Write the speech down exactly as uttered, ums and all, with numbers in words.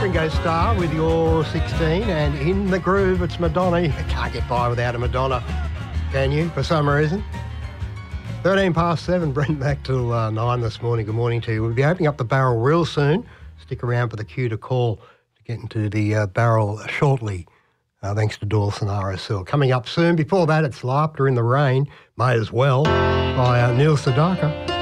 Ringo Starr with your sixteen, and In the Groove, it's Madonna. You can't get by without a Madonna, can you, for some reason? thirteen past seven, Brent back till uh, nine this morning. Good morning to you. We'll be opening up the barrel real soon. Stick around for the cue to call to get into the uh, barrel shortly, uh, thanks to Dawson R S L. Coming up soon. Before that, it's Laughter in the Rain, May as Well, by uh, Neil Sedaka.